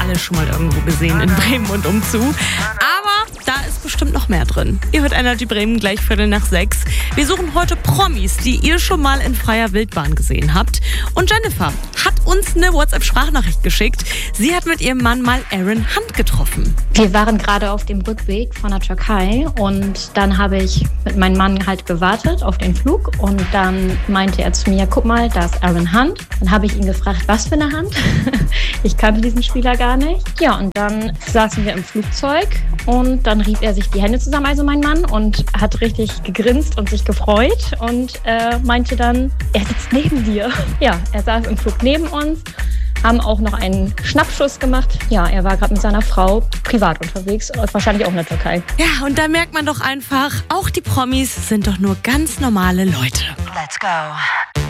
alle schon mal irgendwo gesehen in Bremen und umzu. Aber da ist bestimmt noch mehr drin. Ihr hört Energy Bremen gleich 5:45. Wir suchen heute Promis, die ihr schon mal in freier Wildbahn gesehen habt. Und Jennifer hat uns eine WhatsApp-Sprachnachricht geschickt. Sie hat mit ihrem Mann mal Aaron Hunt getroffen. Wir waren gerade auf dem Rückweg von der Türkei und dann habe ich mit meinem Mann halt gewartet auf den Flug und dann meinte er zu mir, guck mal, da ist Aaron Hunt. Dann habe ich ihn gefragt, was für eine Hand? Ich kannte diesen Spieler gar nicht. Ja, und dann saßen wir im Flugzeug und dann rieb er sich die Hände zusammen, also mein Mann, und hat richtig gegrinst und sich gefreut und meinte dann, er sitzt neben dir. Ja, er saß im Flug neben uns, haben auch noch einen Schnappschuss gemacht. Ja, er war gerade mit seiner Frau privat unterwegs, wahrscheinlich auch in der Türkei. Ja, und da merkt man doch einfach, auch die Promis sind doch nur ganz normale Leute. Let's go.